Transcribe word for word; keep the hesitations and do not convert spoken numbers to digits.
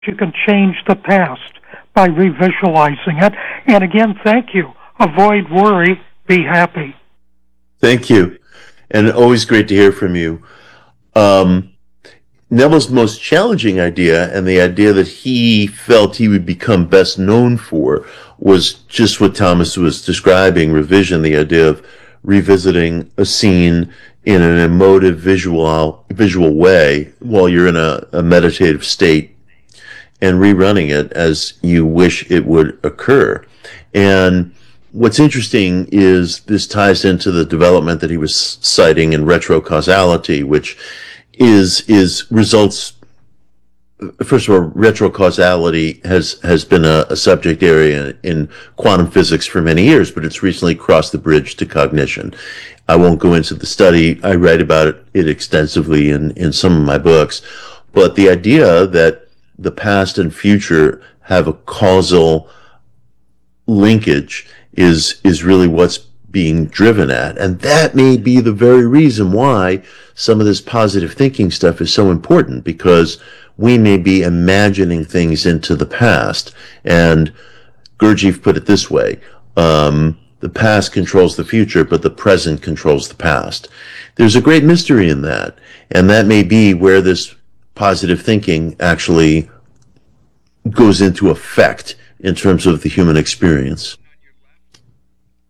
you can change the past by revisualizing it. And again, thank you. Avoid worry, be happy. Thank you. And always great to hear from you. Um, Neville's most challenging idea, and the idea that he felt he would become best known for, was just what Thomas was describing, revision, the idea of revisiting a scene in an emotive visual visual way while you're in a, a meditative state and rerunning it as you wish it would occur. And what's interesting is this ties into the development that he was citing in retrocausality, which is is results. First of all, retrocausality has has been a, a subject area in quantum physics for many years, but it's recently crossed the bridge to cognition. I won't go into the study. I write about it, it extensively in, in some of my books. But the idea that the past and future have a causal linkage is is really what's being driven at. And that may be the very reason why some of this positive thinking stuff is so important, because we may be imagining things into the past. And Gurdjieff put it this way, um, the past controls the future, but the present controls the past. There's a great mystery in that. And that may be where this positive thinking actually goes into effect in terms of the human experience.